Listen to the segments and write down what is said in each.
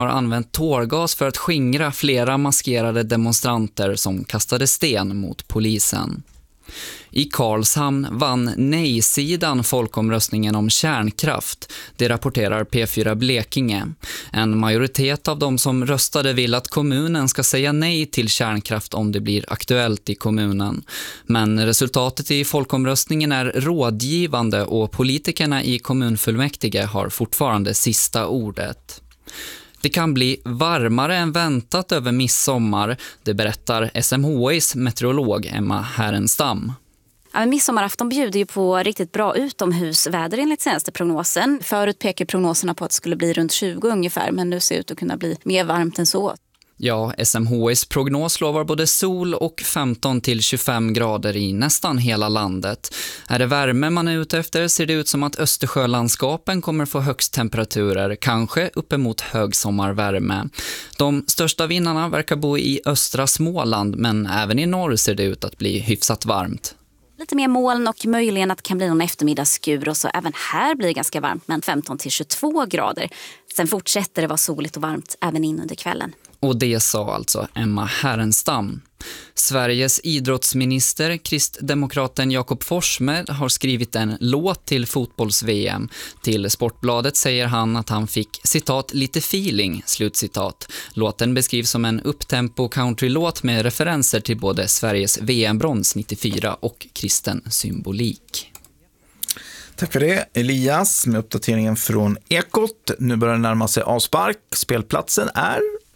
har använt tårgas för att skingra flera maskerade demonstranter som kastade sten mot polisen. I Karlshamn vann nej-sidan folkomröstningen om kärnkraft, det rapporterar P4 Blekinge. En majoritet av de som röstade vill att kommunen ska säga nej till kärnkraft om det blir aktuellt i kommunen. Men resultatet i folkomröstningen är rådgivande och politikerna i kommunfullmäktige har fortfarande sista ordet. Det kan bli varmare än väntat över midsommar, det berättar SMHIs meteorolog Emma Härenstam. Ja, midsommarafton bjuder ju på riktigt bra utomhusväder enligt senaste prognosen. Förut pekar prognoserna på att det skulle bli runt 20 ungefär, men nu ser det ut att kunna bli mer varmt än så. Ja, SMHIs prognos lovar både sol och 15-25 grader i nästan hela landet. Är det värme man är ute efter ser det ut som att Östersjölandskapen kommer få högst temperaturer, kanske uppemot högsommarvärme. De största vinnarna verkar bo i östra Småland, men även i norr ser det ut att bli hyfsat varmt. Lite mer moln och möjligen att det kan bli någon eftermiddagsskur och så även här blir det ganska varmt, men 15-22 grader. Sen fortsätter det vara soligt och varmt även in under kvällen. Och det sa alltså Emma Härenstam. Sveriges idrottsminister, kristdemokraten Jakob Forssmed, har skrivit en låt till fotbolls-VM. Till Sportbladet säger han att han fick, citat, lite feeling, slutcitat. Låten beskrivs som en upptempo countrylåt med referenser till både Sveriges VM-brons 94 och kristen symbolik. Tack för det, Elias, med uppdateringen från Ekot. Nu börjar det närma sig avspark. Spelplatsen är...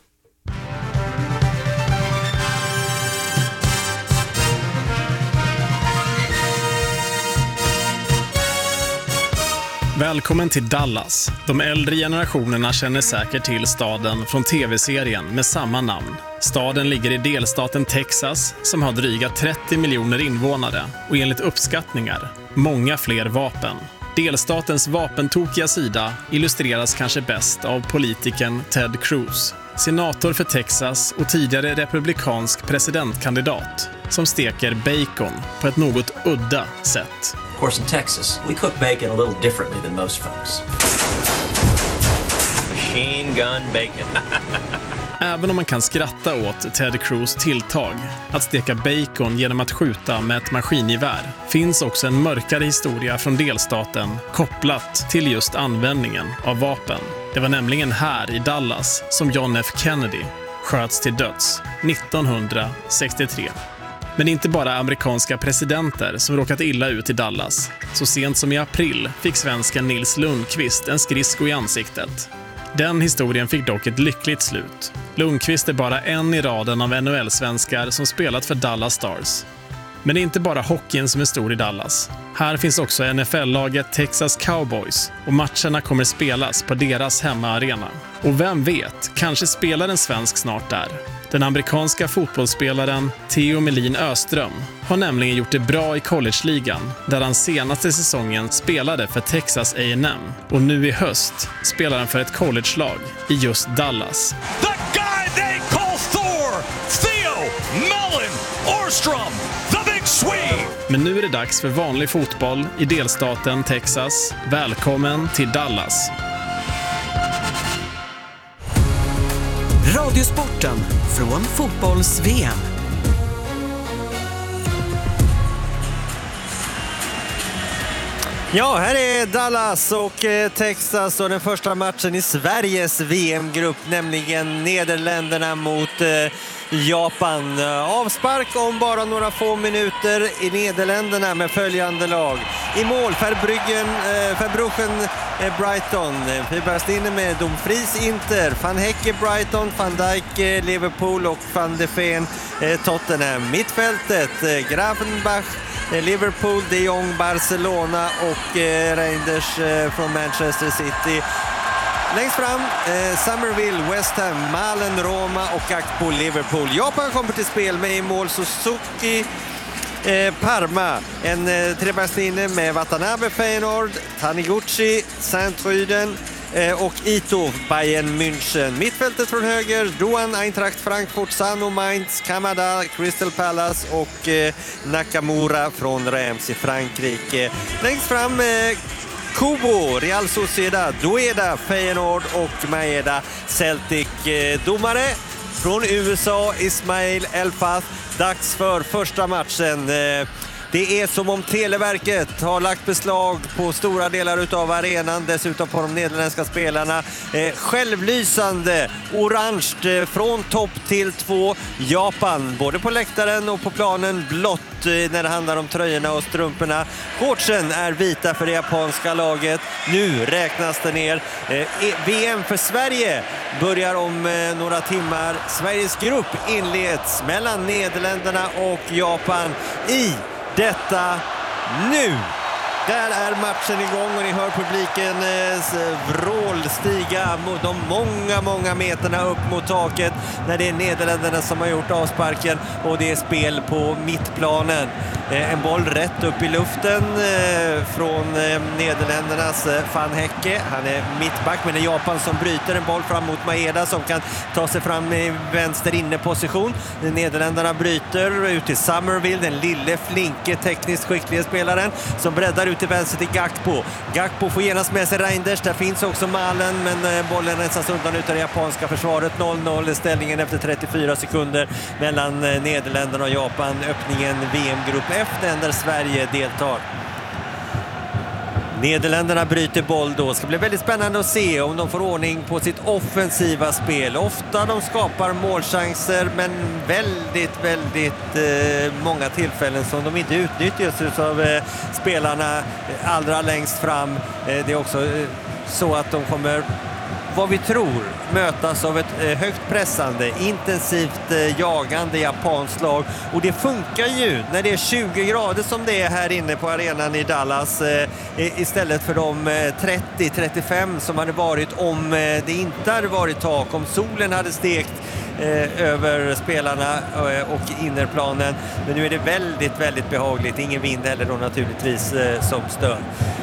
Välkommen till Dallas. De äldre generationerna känner säkert till staden från tv-serien med samma namn. Staden ligger i delstaten Texas som har dryga 30 miljoner invånare och enligt uppskattningar många fler vapen. Delstatens vapentokiga sida illustreras kanske bäst av politikern Ted Cruz, senator för Texas och tidigare republikansk presidentkandidat, som steker bacon på ett något udda sätt. Of course, in Texas, we cook bacon a little differently than most folks. Machine gun bacon. Även om man kan skratta åt Ted Cruz tilltag att steka bacon genom att skjuta med ett maskingevär, finns också en mörkare historia från delstaten kopplat till just användningen av vapen. Det var nämligen här i Dallas som John F. Kennedy sköts till döds 1963. Men inte bara amerikanska presidenter som råkat illa ut i Dallas. Så sent som i april fick svensken Nils Lundqvist en skridsko i ansiktet. Den historien fick dock ett lyckligt slut. Lundqvist är bara en i raden av NHL-svenskar som spelat för Dallas Stars. Men det är inte bara hockeyn som är stor i Dallas. Här finns också NFL-laget Texas Cowboys och matcherna kommer spelas på deras hemmaarena. Och vem vet, kanske spelar en svensk snart där. Den amerikanska fotbollsspelaren Theo Melin Öström har nämligen gjort det bra i college-ligan där han senaste säsongen spelade för Texas A&M. Och nu i höst spelar han för ett college-lag i just Dallas. The guy they call Thor! Theo Melin Öström! The Big Swede! Men nu är det dags för vanlig fotboll i delstaten Texas. Välkommen till Dallas! Radiosporten från fotbolls-VM. Ja, här är Dallas och Texas och den första matchen i Sveriges VM-grupp, nämligen Nederländerna mot Japan. Avspark om bara några få minuter i Nederländerna med följande lag. I mål Verbruggen Brighton. Vi börjar inne med Dumfries Inter, Van Hecke Brighton, Van Dijk Liverpool och Van de Ven Tottenham. Mittfältet Gravenbach Liverpool, De Jong Barcelona och Reinders från Manchester City. Längst fram Somerville, West Ham, Malen, Roma och Akpo, Liverpool. Japan kommer till spel med i mål Suzuki Parma, en trebackslinje med Watanabe Feyenoord, Taniguchi Saint-Rüden och Ito Bayern München. Mittfältet från höger Rouen Eintracht Frankfurt, Sano Mainz, Kamada Crystal Palace och Nakamura från Reims i Frankrike. Längst fram Kubo, Real Sociedad, Dueda, Feyenoord och Maeda, Celtic. Domare från USA, Ismail Elfath. Dags för första matchen. Det är som om Televerket har lagt beslag på stora delar utav arenan, dessutom på de nederländska spelarna. Självlysande, orange från topp till 2. Japan, både på läktaren och på planen, blått när det handlar om tröjorna och strumporna. Shortsen är vita för det japanska laget. Nu räknas det ner. VM för Sverige börjar om några timmar. Sveriges grupp inleds mellan Nederländerna och Japan i detta nu. Där är matchen igång och ni hör publikens vrål stiga mot de många meterna upp mot taket när det är Nederländerna som har gjort avsparken och det är spel på mittplanen. En boll rätt upp i luften från Nederländernas Van Hecke. Han är mittback, men det är Japan som bryter en boll fram mot Maeda som kan ta sig fram i vänster inneposition. Nederländerna bryter ut till Summerville, den lille, flinke, tekniskt skickliga spelaren som breddar ut till vänster till Gakpo. Gakpo får genast med sig Reinders. Där finns också Malen, men bollen rensas undan ut av det japanska försvaret. 0-0 i ställningen efter 34 sekunder mellan Nederländerna och Japan. Öppningen VM-grupp F, där Sverige deltar. Nederländerna bryter boll då. Ska bli väldigt spännande att se om de får ordning på sitt offensiva spel. Ofta de skapar målchanser, men väldigt många tillfällen som de inte utnyttjas av spelarna allra längst fram. Det är också så att de kommer, vad vi tror, mötas av ett högt pressande, intensivt jagande japanskt lag. Och det funkar ju när det är 20 grader som det är här inne på arenan i Dallas istället för de 30-35 som hade varit om det inte hade varit tak, om solen hade stekt över spelarna och innerplanen. Men nu är det väldigt behagligt. Ingen vind heller då naturligtvis som stör.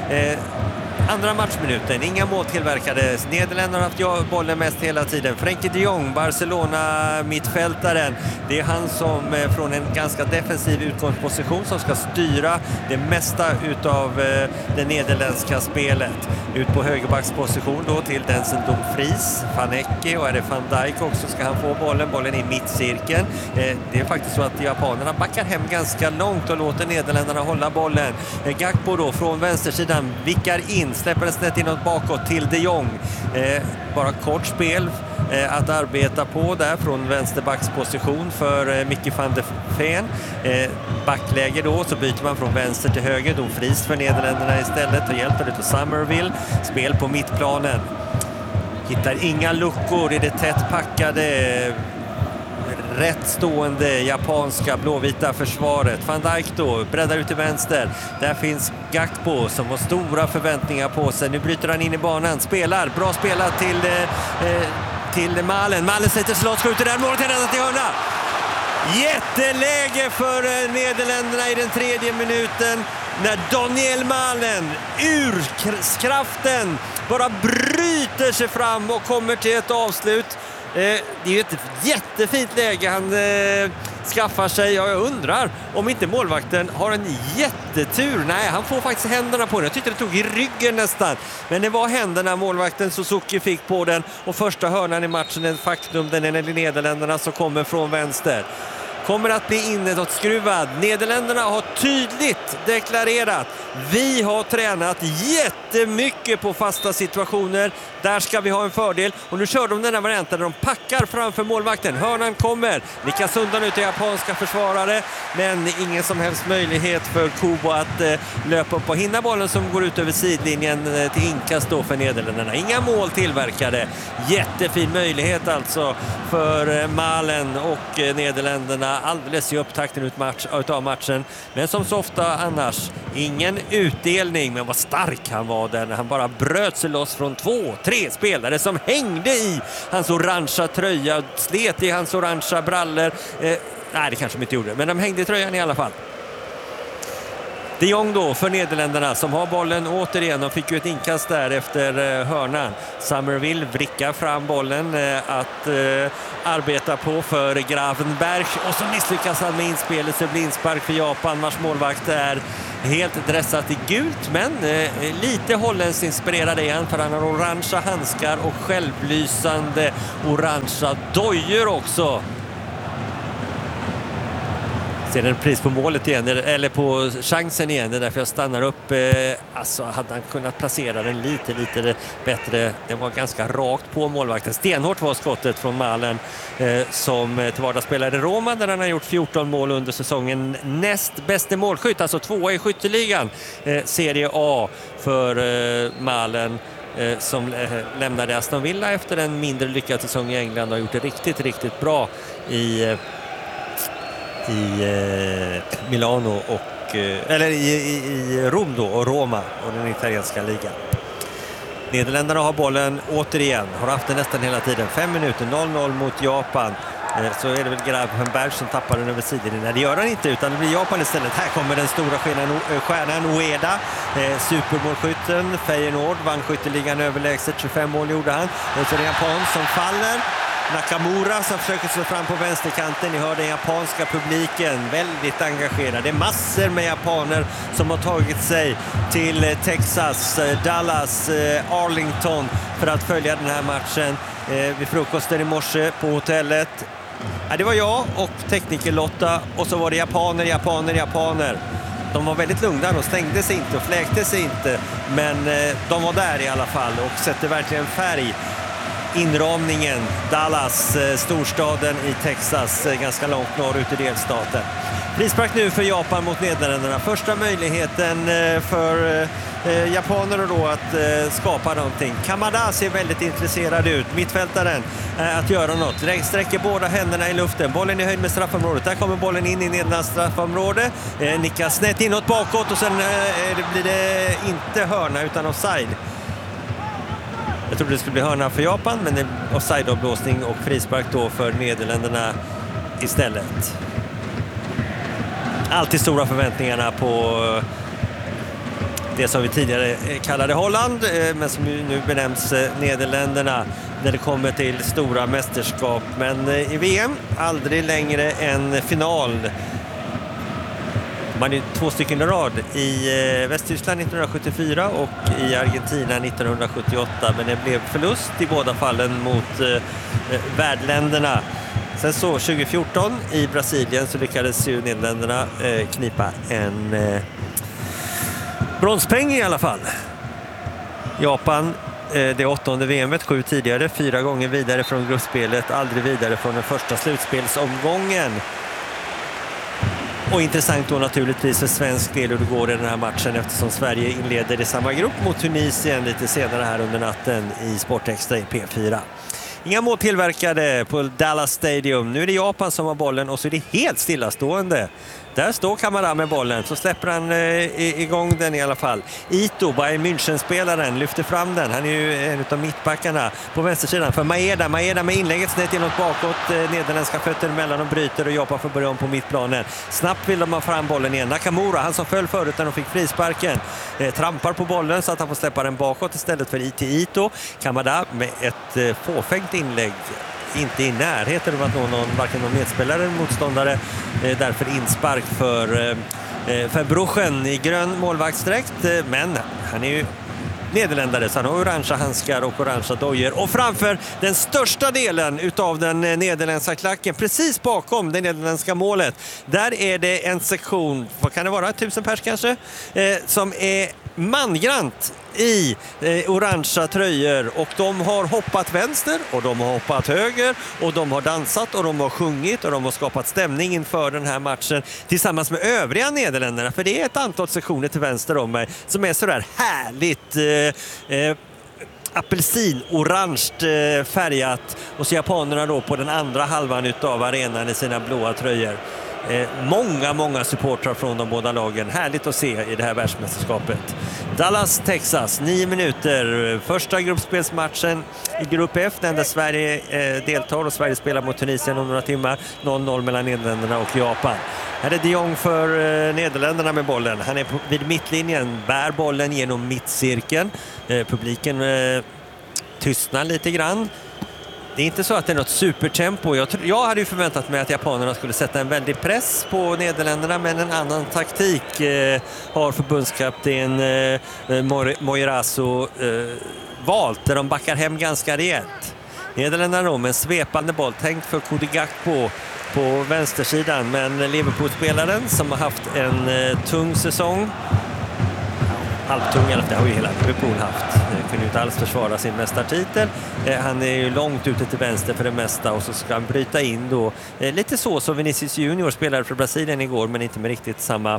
Andra matchminuten, inga mål tillverkades. Nederländerna har haft bollen mest hela tiden. Frenkie de Jong, Barcelona-mittfältaren. Det är han som från en ganska defensiv utgångsposition som ska styra det mesta utav det nederländska spelet. Ut på högerbacksposition då till Denzel Dumfries, Van Hecke och är det Van Dijk också ska han få bollen. Bollen i mittcirkeln. Det är faktiskt så att japanerna backar hem ganska långt och låter Nederländerna hålla bollen. Gakpo då från vänstersidan vickar in, släpper det snett inåt bakåt till de Jong. Bara kort spel att arbeta på där från vänsterbacksposition för Mickey van der Ven. Backläge då, så byter man från vänster till höger. Då fris för Nederländerna istället och hjälper det till Summerville. Spel på mittplanen. Hittar inga luckor i det tätt packade, rätt stående japanska blåvita försvaret. Van Dijk då breddar ut till vänster. Där finns Gakpo som har stora förväntningar på sig. Nu bryter han in i banan. Spelar, bra spelat till Malen. Malen sätter slott, skjuter där, målet är till hörna. Jätteläge för Nederländerna i den 3:e minuten när Daniel Malen ur kraften bara bryter sig fram och kommer till ett avslut. Det är ju ett jättefint läge han skaffar sig. Jag undrar om inte målvakten har en jättetur. Nej, han får faktiskt händerna på den. Jag tyckte det tog i ryggen nästan. Men det var händerna målvakten Suzuki fick på den. Och första hörnan i matchen är ett faktum. Den är Nederländerna som kommer från vänster. Kommer att bli inåtskruvad. Nederländerna har tydligt deklarerat: vi har tränat jättemycket på fasta situationer. Där ska vi ha en fördel. Och nu kör de den här varianten där de packar framför målvakten. Hörnan kommer. Lyckas undan ut till japanska försvarare. Men ingen som helst möjlighet för Kubo att löpa upp och hinna bollen som går ut över sidlinjen till inkast då för Nederländerna. Inga mål tillverkade. Jättefin möjlighet alltså för Malen och Nederländerna alldeles i upptakten utav matchen. Men som så ofta annars, ingen utdelning. Men vad stark han var där när han bara bröt sig loss från 2-3 spelare som hängde i hans orangea tröja, slet i hans orangea brallor. Nej, det kanske de inte gjorde, men de hängde i tröjan i alla fall. De Jong då för Nederländerna som har bollen återigen. De fick ju ett inkast där efter hörnan. Somerville vrickar fram bollen att arbeta på för Gravenberg. Och så misslyckas han med inspelet, så blir inspark för Japan. Vars målvakt är helt dressat i gult, men lite holländsk inspirerad är han, för han har orangea handskar och självlysande orangea dojor också. Ser en pris på målet igen, eller på chansen igen, det är därför jag stannar upp. Alltså hade han kunnat placera den lite bättre. Det var ganska rakt på målvakten. Stenhårt var skottet från Malen som till vardags spelar i Roma, där han har gjort 14 mål under säsongen. Näst bästa målskytt, alltså 2 i skytteligan. Serie A för Malen som lämnade Aston Villa efter en mindre lyckad säsong i England och har gjort det riktigt bra i Milano och eller i Rom då, och Roma och den italienska ligan. Nederländerna har bollen återigen, har haft den nästan hela tiden. 5 minuter, 0-0 mot Japan. Så är det väl Gravenberg som tappar den över sidan. Nej, det gör han inte, utan det blir Japan istället. Här kommer den stora stjärnan Ueda, supermålskytten. Feyenoord vann skytteligan överlägset, 25 mål gjorde han. Och så är det Japan som faller. Nakamura som försöker slå fram på vänsterkanten. Ni hör den japanska publiken väldigt engagerad. Det är massor med japaner som har tagit sig till Texas, Dallas, Arlington för att följa den här matchen. Vid frukosten i morse på hotellet. Ja, det var jag och tekniker Lotta, och så var det japaner. De var väldigt lugna, de stängde sig inte och fläkte sig inte. Men de var där i alla fall och sätter verkligen färg. Inramningen, Dallas, storstaden i Texas, ganska långt norrut i delstaten. Frispark nu för Japan mot Nederländerna. Första möjligheten för japanerna då att skapa någonting. Kamada ser väldigt intresserad ut, mittfältaren, att göra något. Sträcker båda händerna i luften. Bollen i höjd med straffområdet. Där kommer bollen in i Nederländernas straffområde. Nickar snett inåt bakåt och sen blir det inte hörna utan offside. Jag trodde det skulle bli hörna för Japan, men det är offside-avblåsning och frispark då för Nederländerna istället. Alltid stora förväntningarna på det som vi tidigare kallade Holland, men som nu benämns Nederländerna när det kommer till stora mästerskap. Men i VM aldrig längre än final. Man är 2 stycken i rad i Västtyskland 1974 och i Argentina 1978. Men det blev förlust i båda fallen mot värdländerna. Sen så 2014 i Brasilien så lyckades ju Nederländerna knipa en bronspeng i alla fall. Japan, det 8:e VM:et, 7 tidigare, 4 gånger vidare från gruppspelet, aldrig vidare från den första slutspelsomgången. Och intressant då naturligtvis för svensk del hur det går i den här matchen, eftersom Sverige inleder i samma grupp mot Tunisien lite senare här under natten i Sportextra i P4. Inga mål tillverkade på Dallas Stadium. Nu är det Japan som har bollen och så är det helt stillastående. Där står Kamara med bollen, så släpper han igång den i alla fall. Ito, Bayern München-spelaren, lyfter fram den. Han är ju en av mittbackarna på vänstersidan för Maeda. Maeda med inlägget snett inåt bakåt. Nederländska fötter emellan och bryter och Japan får börja om på mittplanen. Snabbt vill de ha fram bollen igen. Nakamura, han som föll förut när de fick frisparken, trampar på bollen så att han får släppa den bakåt istället för Ito. Kamada med ett fåfängt inlägg. Inte i närheten av att nå varken någon medspelare eller motståndare. Därför inspark för Bruchen i grön målvaktsdräkt. Men han är ju nederländare, så han har orangea handskar och orangea dojor. Och framför den största delen utav den nederländska klacken, precis bakom det nederländska målet, där är det en sektion, vad kan det vara, 1000 pers kanske, som är mangrant i orangea tröjor, och de har hoppat vänster och de har hoppat höger och de har dansat och de har sjungit och de har skapat stämning inför den här matchen tillsammans med övriga Nederländerna, för det är ett antal sektioner till vänster om mig som är sådär härligt apelsin-orange färgat, och så japanerna då på den andra halvan utav arenan i sina blåa tröjor. Många supportrar från de båda lagen. Härligt att se i det här världsmästerskapet. Dallas, Texas, 9 minuter. Första gruppspelsmatchen i Grupp F, den där Sverige deltar och Sverige spelar mot Tunisien om några timmar. 0-0 mellan Nederländerna och Japan. Här är de Jong för Nederländerna med bollen. Han är vid mittlinjen, bär bollen genom mittcirkeln. Publiken tystnar lite grann. Det är inte så att det är något supertempo. Jag hade ju förväntat mig att japanerna skulle sätta en väldig press på Nederländerna, men en annan taktik har förbundskapten Moirasu valt, där de backar hem ganska rejält. Nederländerna då med en svepande boll tänkt för Cody Gakpo på vänstersidan, men Liverpool-spelaren som har haft en tung säsong, halvtung i alla fall, det har ju hela Liverpool haft. Kunde ju inte alls försvara sin mästartitel. Han är ju långt ute till vänster för det mesta och så ska han bryta in då. Lite så som Vinicius Junior spelade för Brasilien igår, men inte med riktigt samma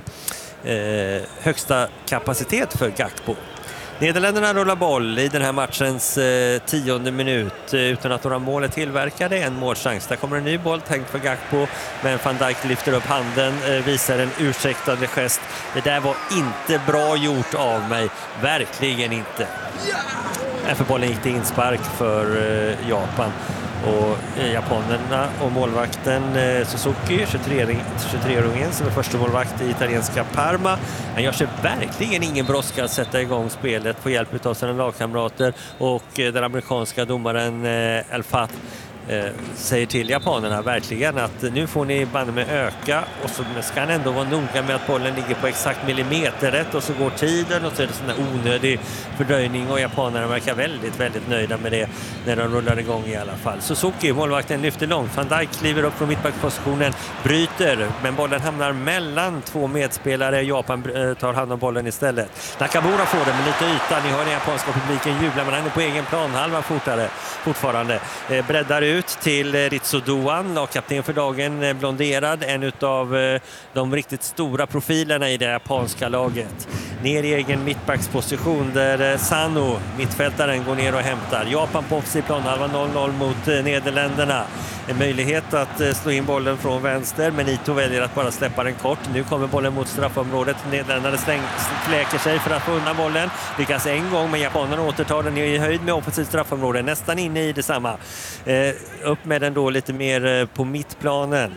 högsta kapacitet för Gakpo. Nederländerna rullar boll i den här matchens 10:e minut utan att några mål är tillverkade. En målchans. Där kommer en ny boll tänkt för Gakpo, men Van Dijk lyfter upp handen, visar en ursäktande gest. Det där var inte bra gjort av mig. Verkligen inte. För bollen gick till inspark för Japan. Och japanerna och målvakten Suzuki, 23-åringen som är första målvakt i italienska Parma. Han gör sig verkligen ingen brådska att sätta igång spelet på hjälp av sina lagkamrater, och den amerikanska domaren Elfat säger till japanerna verkligen att nu får ni banne med öka, och så ska han ändå vara noga med att bollen ligger på exakt millimeter rätt, och så går tiden och så är det sån här onödig fördröjning, och japanerna verkar väldigt, väldigt nöjda med det när de rullar igång i alla fall. Suzuki, målvakten, lyfter långt. Van Dijk kliver upp från mittbackspositionen, bryter, men bollen hamnar mellan två medspelare. Japan tar hand om bollen istället. Nakamura får den med lite yta. Ni hör den japanska publiken jubla, men han är på egen plan, halva fortfarande. Breddar ut till Ritsu Doan, lagkapten för dagen, blonderad, en av de riktigt stora profilerna i det japanska laget. Ner i egen mittbacksposition där Sano, mittfältaren, går ner och hämtar. Japan på offensiv planhalva, 0-0 mot Nederländerna. En möjlighet att slå in bollen från vänster, men Ito väljer att bara släppa den kort. Nu kommer bollen mot straffområdet. Nederländerna fläker sig för att få undan bollen. Lyckas en gång, men japanerna återtar den i höjd med offensivt straffområde. Nästan inne i detsamma. Upp med den då lite mer på mittplanen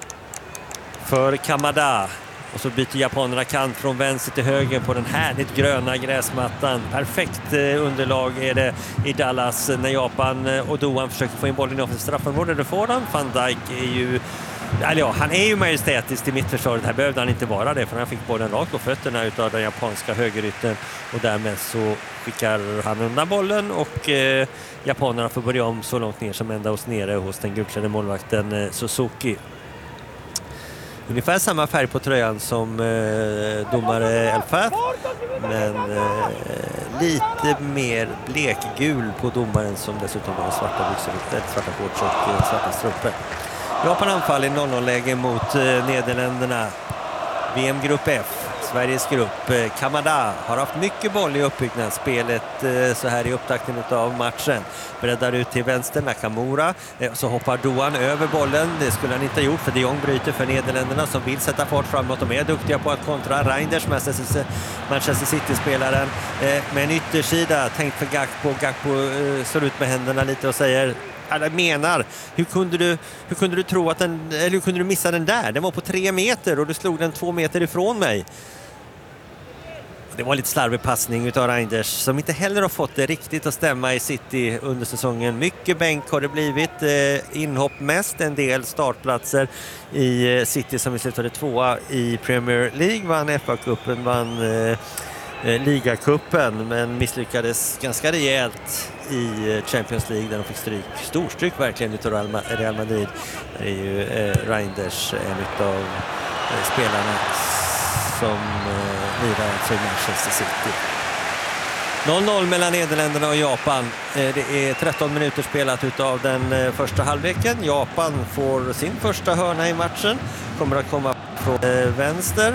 för Kamada. Och så byter japanerna kant från vänster till höger på den härligt gröna gräsmattan. Perfekt underlag är det i Dallas när Japan och Doan försöker få in bollen i offensivt straffområde. Det får han. Van Dijk är ju... Ja, han är ju majestätisk i mittförsvaret. Här behövde han inte vara det, för han fick bollen rakt på fötterna utav den japanska högerytten, och därmed så skickar han undan bollen, och japanerna får börja om så långt ner som ända hos nere hos den gulklädde målvakten Suzuki. Ungefär samma färg på tröjan som domare Elfat, men lite mer blekgul på domaren, som dessutom har svarta byxor, svarta shorts och svarta strumpor. Japan anfall i 0-0-läge mot Nederländerna. VM-grupp F, Sveriges grupp. Kamada har haft mycket boll i uppbyggnadsspelet så här i upptakten av matchen. Breddar ut till vänster, Nakamura. Så hoppar Doan över bollen. Det skulle han inte ha gjort, för de Jong bryter för Nederländerna som vill sätta fart framåt. De är duktiga på att kontra. Reinders, Manchester City-spelaren, med en yttersida tänkt för Gakpo. Gakpo slår ut med händerna lite och säger... Jag menar, hur kunde du tro att hur kunde du missa den där? Den var på 3 meter och du slog den 2 meter ifrån mig. Det var lite slarvig passning utav Reinders, som inte heller har fått det riktigt att stämma i City under säsongen. Mycket bänk har det blivit, inhopp mest, en del startplatser i City som vi slutade 2 i Premier League, vann FA-cupen, vann ligacupen, men misslyckades ganska rejält i Champions League där de fick storstryk verkligen utav Real Madrid. Det är ju Reinders, en av spelarna som lirar för Manchester City. 0-0 mellan Nederländerna och Japan. Det är 13 minuter spelat utav den första halvleken. Japan får sin första hörna i matchen. Kommer att komma från vänster.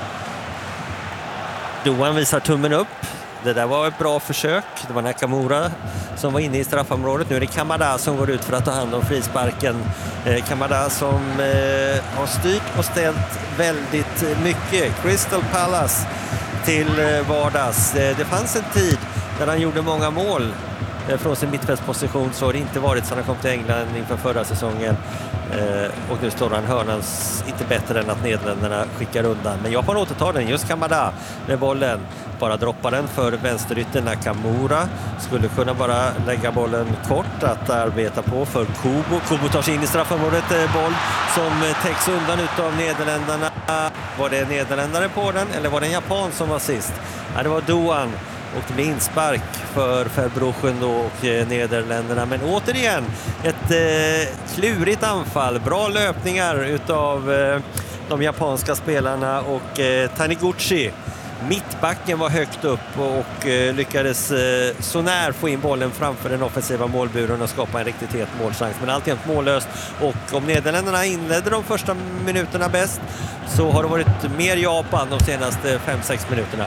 Doan visar tummen upp. Det där var ett bra försök. Det var Nakamura som var inne i straffområdet. Nu är det Kamada som går ut för att ta hand om frisparken. Kamada som har styrt och ställt väldigt mycket. Crystal Palace till vardags. Det fanns en tid när han gjorde många mål från sin mittfältsposition, så har det inte varit sedan han kom till England inför förra säsongen. Och nu står han hörnans inte bättre än att Nederländerna skickar undan. Men Japan återtar den, just Kamada med bollen. Bara droppar den för vänsterytten Nakamura. Skulle kunna bara lägga bollen kort att arbeta på för Kubo. Kubo tar sig in i straffområdet, boll som täcks undan utav Nederländerna. Var det nederländare på den eller var det en japan som var sist? Ja, det var Doan. Och det blir inspark för Verbruchen då och Nederländerna. Men återigen ett klurigt anfall. Bra löpningar utav de japanska spelarna. Och Taniguchi, mittbacken, var högt upp och lyckades så när få in bollen framför den offensiva målburen och skapa en riktigt het målchans. Men alltid mållöst. Och om Nederländerna inledde de första minuterna bäst, så har det varit mer Japan de senaste 5-6 minuterna.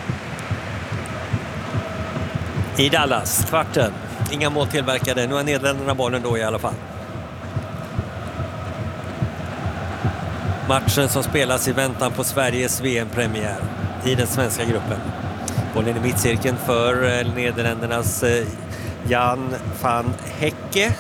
I Dallas, kvarten. Inga mål tillverkade. Nu har Nederländerna bollen då i alla fall. Matchen som spelas i väntan på Sveriges VM-premiär i den svenska gruppen. Bollen i mittcirkeln för Nederländernas Jan van Hecke.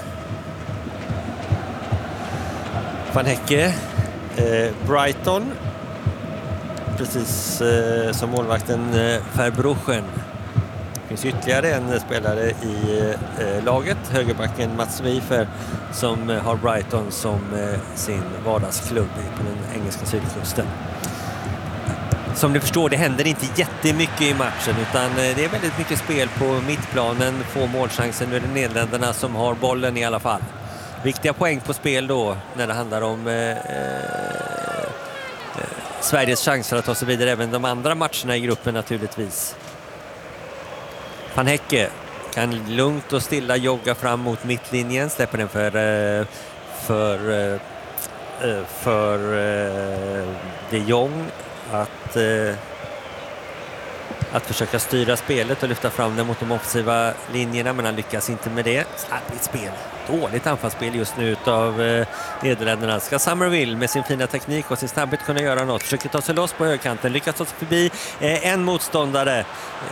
Van Hecke, Brighton. Precis som målvakten Verbruchen. Det finns ytterligare en spelare i laget, högerbacken Mats Wiefer, som har Brighton som sin vardagsklubb på den engelska sydkusten. Som ni förstår, det händer inte jättemycket i matchen, utan det är väldigt mycket spel på mittplanen, få målchanser. Nu är det Nederländerna som har bollen i alla fall. Viktiga poäng på spel då när det handlar om Sveriges chanser att ta sig vidare, även de andra matcherna i gruppen naturligtvis. Van Hecke kan lugnt och stilla jogga fram mot mittlinjen, släpper den för de Jong att försöka styra spelet och lyfta fram den mot de offensiva linjerna, men han lyckas inte med det. Slarvigt spel, dåligt anfallsspel just nu av Nederländerna. Ska Summerville med sin fina teknik och sin snabbhet kunna göra något, försöker ta sig loss på högerkanten, lyckas ta sig förbi en motståndare,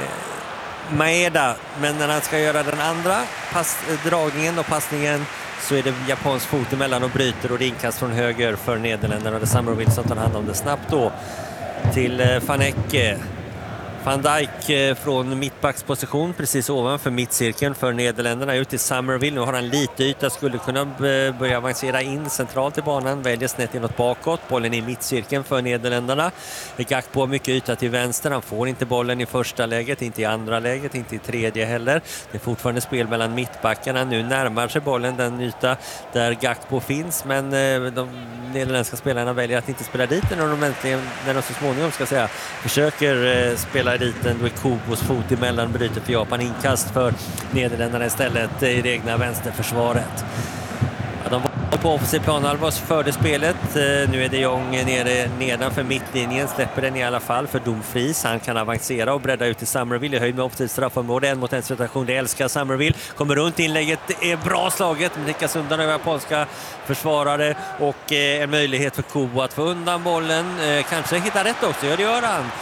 Maeda, men när han ska göra den andra dragningen och passningen, så är det japansk fot emellan och bryter, och det är inkast från höger för Nederländerna. Det är Summerville som tar hand om det snabbt då till Van Hecke. Van Dijk från mittbacksposition precis ovanför mittcirkeln för Nederländerna ut till Summerville. Nu har han lite yta, skulle kunna börja avancera in centralt i banan, väljer snett inåt bakåt. Bollen i mittcirkeln för Nederländerna. Gakpo har mycket yta till vänster, han får inte bollen i första läget, inte i andra läget, inte i tredje heller. Det är fortfarande spel mellan mittbackarna. Nu närmar sig bollen den yta där Gakpo finns, men de nederländska spelarna väljer att inte spela dit när de så småningom försöker spela dit den. Då är Kubos fot emellan, bryter för Japan, inkast för Nederländerna istället i det egna vänsterförsvaret. Ja, de var på offensiv planhalva, förde spelet. Nu är de Jong nere nedanför mittlinjen, släpper den i alla fall för Dumfries. Han kan avancera och bredda ut till Summerville i höjd med offensiv straffområde. En mot en situation, det älskar Summerville. Kommer runt, inlägget är bra slaget, men täckas undan av japanska försvarare, och en möjlighet för Kubo att få undan bollen. Kanske hitta rätt också, ja det gör han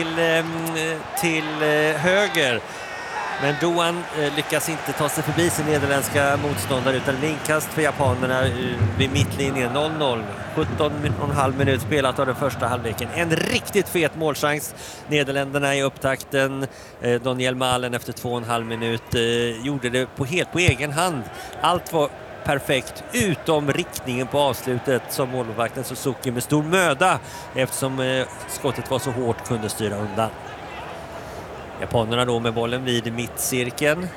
till höger. Men Doan lyckas inte ta sig förbi sin nederländska motståndare, utan en inkast för japanerna vid mittlinjen. 0-0, 17,5 minut spelat av den första halvleken. En riktigt fet målchans. Nederländerna i upptakten. Daniel Malen efter 2,5 minut gjorde det helt på egen hand. Allt var perfekt utom riktningen på avslutet som målvakten Suzuki med stor möda, eftersom skottet var så hårt, kunde styra undan. Japanerna då med bollen vid mittcirkeln.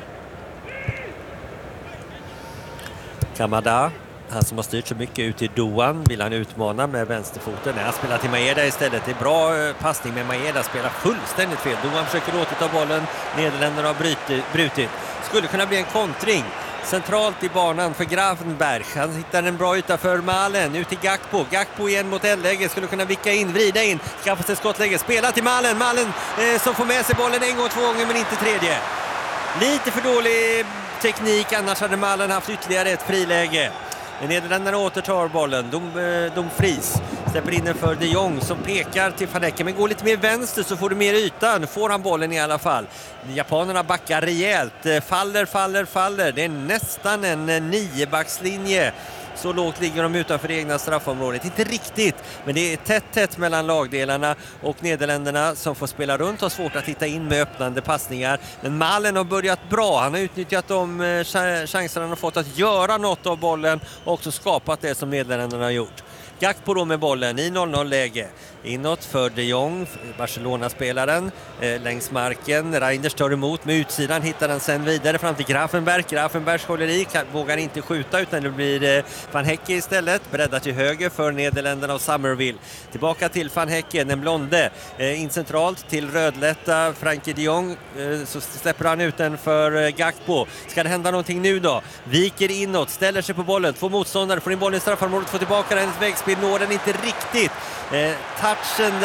Kamada, han som har styrt så mycket ut i Doan, vill han utmana med vänsterfoten. Han spelar till Maeda istället. Det är bra passning, med Maeda spelar fullständigt fel. Doan försöker återta bollen. Nederländerna har brutit. Skulle kunna bli en kontring. Centralt i banan för Gravenberg. Han hittar en bra yta för Malen. Ut till Gakpo. Gakpo igen mot L-läge. Skulle kunna vicka in, vrida in. Skaffa sig skottläge. Spela till Malen. Malen som får med sig bollen en gång, 2 gånger, men inte tredje. Lite för dålig teknik. Annars hade Malen haft ytterligare ett friläge. Nederländerna återtar bollen. Dumfries Släpper in den för de Jong som pekar till Van Hekke, men går lite mer vänster så får du mer yta. Nu får han bollen i alla fall. Japanerna backar rejält. Faller. Det är nästan en 9-backslinje. Så lågt ligger de utanför det egna straffområdet. Inte riktigt, men det är tätt mellan lagdelarna, och Nederländerna som får spela runt har svårt att hitta in med öppnande passningar. Men Malen har börjat bra. Han har utnyttjat de chanserna han har fått att göra något av bollen och också skapat det som Nederländerna har gjort. Gakpo då med bollen i 0-0-läge. Inåt för de Jong, Barcelona-spelaren, längs marken. Reinders tar emot med utsidan, hittar den sen vidare fram till Grafenberg. Grafenberg håller i, vågar inte skjuta, utan det blir Van Hekke istället. Breddar till höger för Nederländerna och Summerville. Tillbaka till Van Hekke, den blonde. In centralt till rödlätta Frankie de Jong. Så släpper han ut den för Gakpo. Ska det hända någonting nu då? Viker inåt, ställer sig på bollen. Två motståndare, får in bollen i straffområdet, får tillbaka den, ett vägspel, når den inte riktigt. Touchen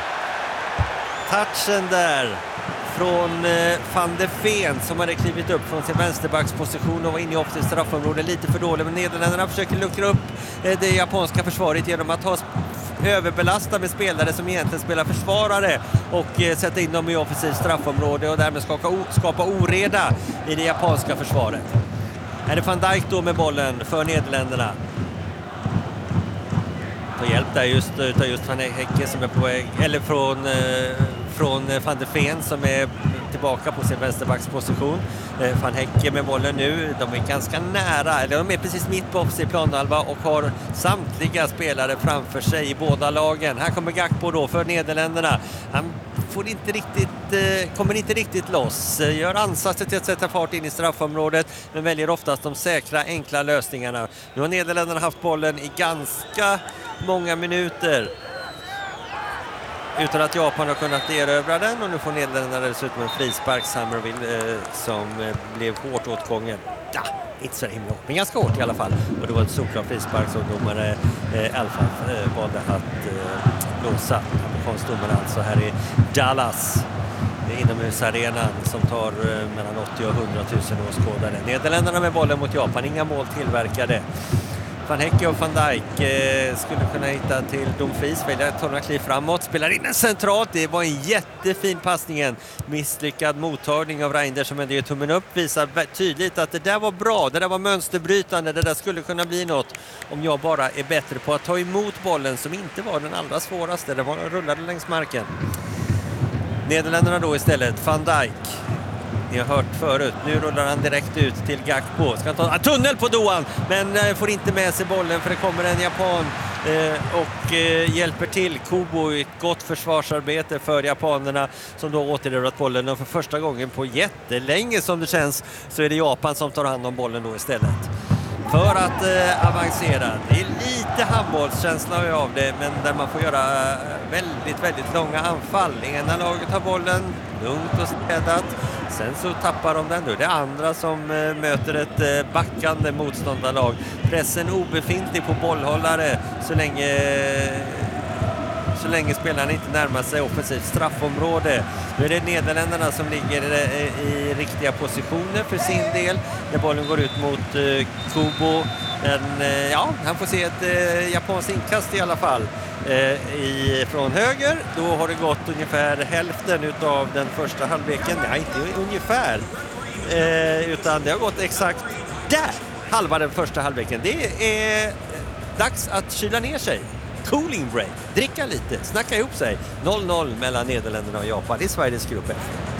där från Van de Ven som hade klivit upp från sin vänsterbacksposition och var inne i offensivt straffområde, lite för dålig, men Nederländerna försöker luckra upp det japanska försvaret genom att överbelasta med spelare som egentligen spelar försvarare och sätta in dem i offensivt straffområde och därmed skapa oreda i det japanska försvaret. Är det Van Dijk då med bollen för Nederländerna? Hjälp där just Van Hekke som är på väg, eller från Van de Ven som är tillbaka på sin vänsterbacksposition. Van Hekke med bollen nu, de är ganska nära, eller de är precis mitt på offensiv planhalva och har samtliga spelare framför sig i båda lagen. Här kommer Gakpo då för Nederländerna. Han kommer inte riktigt loss, gör ansatser till att sätta fart in i straffområdet, men väljer oftast de säkra, enkla lösningarna. Nu har Nederländerna haft bollen i ganska många minuter utan att Japan har kunnat erövra den, och nu får Nederländerna dessutom en frispark, Summerville, som blev hårt åtgången. Ja, inte så himla hårt, men ganska hårt i alla fall. Och det var en solklar frispark som domare Alfa valde att blåsa. Amerikansk domare alltså här i Dallas, inomhusarenan som tar mellan 80 och 100 000 åskådare. Nederländerna med bollen mot Japan, inga mål tillverkade. Van Hekke och Van Dijk skulle kunna hitta till Dumfries, väljer att ta några kliv framåt, spelar in en centralt. Det var en jättefin passningen, misslyckad mottagning av Reinders som ändå ger tummen upp, visar tydligt att det där var bra, det där var mönsterbrytande, det där skulle kunna bli något om jag bara är bättre på att ta emot bollen, som inte var den allra svåraste, det var rullade längs marken. Nederländerna då istället, Van Dijk. Ni har hört förut. Nu rullar han direkt ut till Gakpo. Ska han ta tunnel på Doan, men får inte med sig bollen för det kommer en japan och hjälper till. Kubo, ett gott försvarsarbete för japanerna som då återerövrat bollen, och för första gången på jättelänge som det känns så är det Japan som tar hand om bollen då istället. För att avancera. Det är lite handbollskänsla av det, men där man får göra väldigt långa anfall. Ena laget har bollen lugnt och städat. Sen så tappar de den nu. Det är andra som möter ett backande motståndarlag. Pressen obefintlig på bollhållare så länge spelarna inte närmar sig offensivt straffområde. Nu är det Nederländerna som ligger i riktiga positioner för sin del. När bollen går ut mot Kubo. Men han får se ett japanskt inkast i alla fall. Från höger, då har det gått ungefär hälften av den första halvleken. Nej, inte ungefär. Utan det har gått exakt där, halva den första halvleken. Det är dags att kyla ner sig. Cooling break, dricka lite, snacka ihop sig. 0-0 mellan Nederländerna och Japan i Sveriges grupp F.